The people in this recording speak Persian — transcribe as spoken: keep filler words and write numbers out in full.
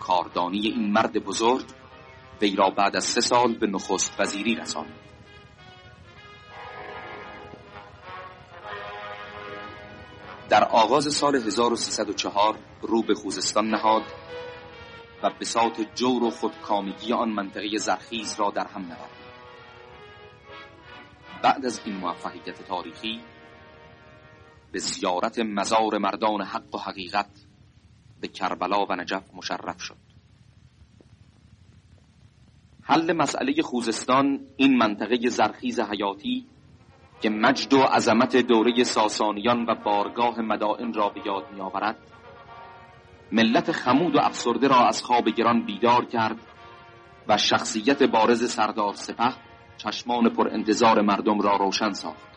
کاردانی این مرد بزرگ وی را بعد از سه سال به نخست وزیری رساند. در آغاز سال هزار و سیصد و چهار رو به خوزستان نهاد و بساط جور و خودکامگی آن منطقه زرخیز را در هم نورد. بعد از این موفقیت تاریخی به زیارت مزار مردان حق و حقیقت به کربلا و نجف مشرف شد. حل مسئله خوزستان، این منطقه زرخیز حیاتی که مجد و عظمت دوره ساسانیان و بارگاه مدائن را به یاد می آورد، ملت خمود و افسرده را از خواب گران بیدار کرد و شخصیت بارز سردار سپه چشمان پر انتظار مردم را روشن ساخت.